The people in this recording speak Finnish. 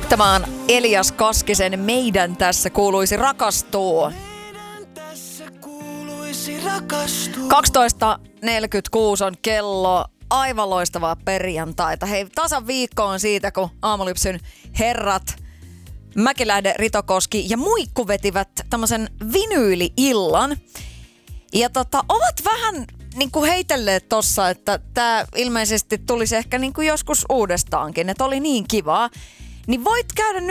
Tämä on Elias Kaskisen Meidän tässä kuuluisi rakastua. 12.46 on kello. Aivan loistavaa perjantaita. Hei, tasan viikko on siitä, kun Aamulypsyn herrat Mäkilähde, Ritokoski ja Muikku vetivät tämmöisen vinyyli-illan. Ja ovat vähän niinku heitelleet tossa, että tää ilmeisesti tulisi ehkä niinku joskus uudestaankin, että oli niin kivaa. Niin voit käydä